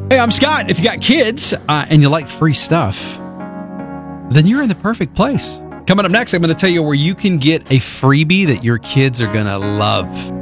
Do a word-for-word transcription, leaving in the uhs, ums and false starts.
Hey, I'm Scott. If you got kids uh, and you like free stuff, then you're in the perfect place. Coming up next, I'm going to tell you where you can get a freebie that your kids are going to love.